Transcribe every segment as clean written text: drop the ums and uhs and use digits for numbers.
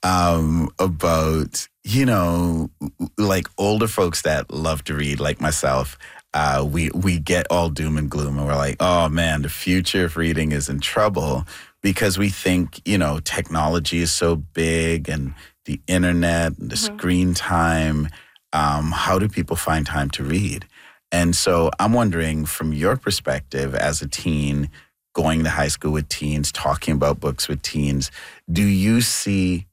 about, like older folks that love to read, like myself. We get all doom and gloom and we're like, oh man, the future of reading is in trouble because we think, technology is so big and the internet and the screen time. How do people find time to read? And so I'm wondering, from your perspective as a teen, going to high school with teens, talking about books with teens, do you see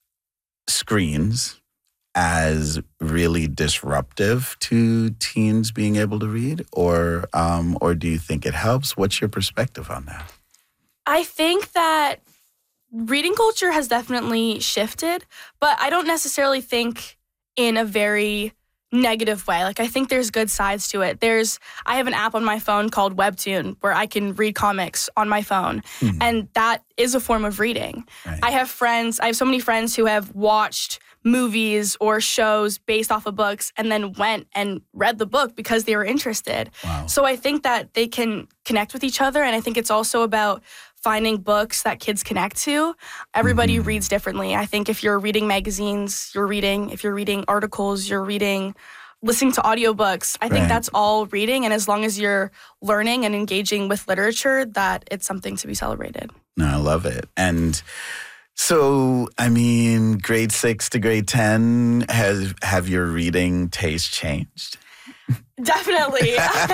screens as really disruptive to teens being able to read, or do you think it helps? What's your perspective on that? I think that reading culture has definitely shifted, but I don't necessarily think in a very negative way. Like, I think there's good sides to it. I have an app on my phone called Webtoon where I can read comics on my phone, and that is a form of reading. Right. I have so many friends who have watched movies or shows based off of books and then went and read the book because they were interested. Wow. So I think that they can connect with each other, and I think it's also about finding books that kids connect to. Everybody reads differently. I think if you're reading magazines, you're reading. If you're reading articles, you're reading. Listening to audiobooks, I think that's all reading. And as long as you're learning and engaging with literature, that it's something to be celebrated. No, I love it. And so, grade 6 to grade 10, have your reading taste changed? Definitely.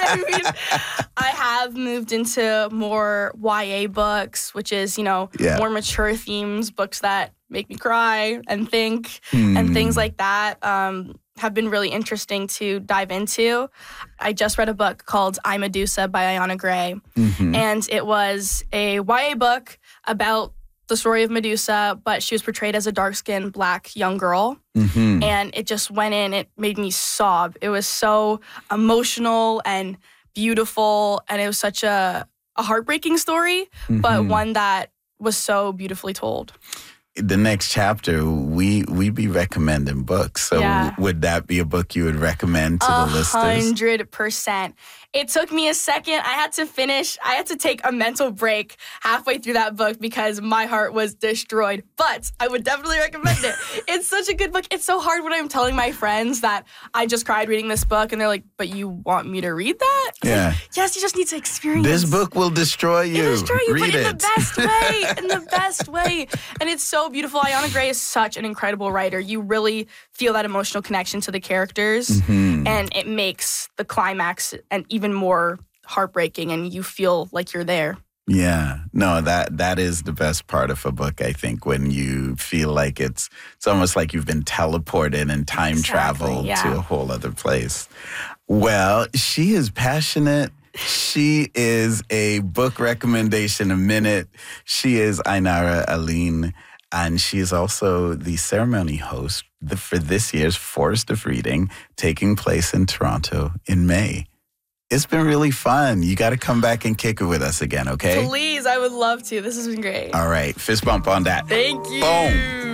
I have moved into more YA books, which is, more mature themes, books that make me cry and think, and things like that have been really interesting to dive into. I just read a book called I, Medusa by Ayana Gray, and it was a YA book about the story of Medusa, but she was portrayed as a dark-skinned Black young girl. And it just went in. It made me sob. It was so emotional and beautiful, and it was such a heartbreaking story, but one that was so beautifully told. The next chapter, we be recommending books. So would that be a book you would recommend to the listeners? 100%. It took me a second. I had to take a mental break halfway through that book because my heart was destroyed. But I would definitely recommend it. It's such a good book. It's so hard when I'm telling my friends that I just cried reading this book, and they're like, but you want me to read that? Like, yes, you just need to experience. This book will destroy you. It'll destroy you, read but in the best way. In the best way. And it's so beautiful. Ayana Gray is such an incredible writer. You really feel that emotional connection to the characters, and it makes the climax and even more heartbreaking, and you feel like you're there. Yeah, no, that is the best part of a book, I think, when you feel like it's almost like you've been teleported and time traveled to a whole other place. Well, she is passionate. She is a book recommendation a minute. She is Ainara Aline, and she is also the ceremony host for this year's Forest of Reading, taking place in Toronto in May. It's been really fun. You got to come back and kick it with us again, okay? Please, I would love to. This has been great. All right, fist bump on that. Thank you. Boom.